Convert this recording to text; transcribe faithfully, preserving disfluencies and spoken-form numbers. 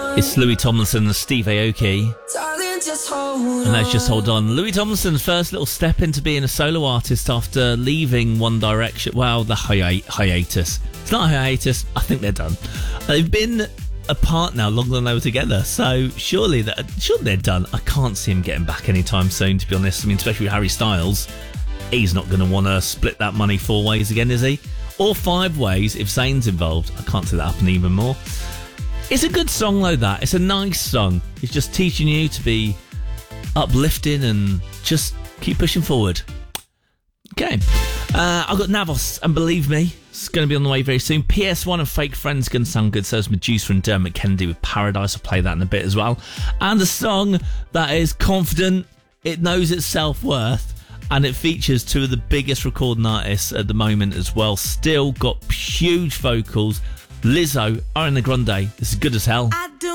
It's Louis Tomlinson and Steve Aoki. And let's just hold on. Louis Tomlinson's first little step into being a solo artist after leaving One Direction. Well, the hi- hiatus. It's not a hiatus. I think they're done. They've been apart now longer than they were together. So surely, that, surely they're done. I can't see him getting back anytime soon, to be honest. I mean, especially with Harry Styles. He's not going to want to split that money four ways again, is he? Or five ways if Zayn's involved. I can't see that happening even more. It's a good song, though, that. It's a nice song. It's just teaching you to be uplifting and just keep pushing forward. Okay. Uh, I've got Navos, and believe me, it's going to be on the way very soon. P S one and Fake Friends going to sound good. So is Medusa and Dermot Kennedy with Paradise. I'll play that in a bit as well. And a song that is confident. It knows its self-worth. And it features two of the biggest recording artists at the moment as well. Still got huge vocals. Lizzo, Ariana Grande. This is Good As Hell. I do